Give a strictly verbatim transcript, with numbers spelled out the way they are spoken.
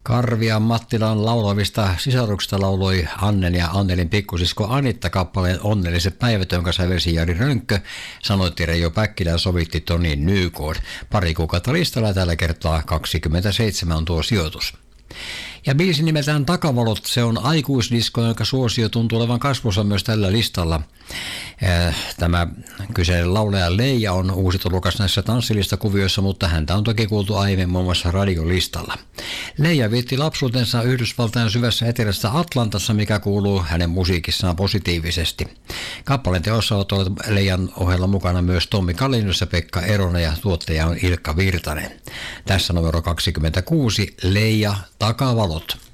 Karvian Mattilan laulavista sisaruksista lauloi Annen ja Annelin pikkusisko Anitta kappaleen Onnelliset päivät, jonka sävelsi Jari Rönkkö, sanoitti Reijo Päkkilä ja sovitti Toni Nykård. Pari kuukautta listalla, tällä kertaa kaksikymmentäseitsemän on tuo sijoitus. Ja biisi nimeltään Takavalot, se on aikuisdisko, jonka suosio tuntuu olevan kasvussa myös tällä listalla. Tämä kyseinen laulaja Leija on uusi tulokas näissä tanssilistakuvioissa, mutta häntä on toki kuultu aiemmin muun muassa radiolistalla. Leija vietti lapsuutensa Yhdysvaltain syvässä etelässä Atlantassa, mikä kuuluu hänen musiikissaan positiivisesti. Kappaleen teossa on ollut Leijan ohella mukana myös Tommi Kallionius ja Pekka Eronen ja tuottaja on Ilkka Virtanen. Tässä numero kaksikymmentäkuusi, Leija, Takavalot.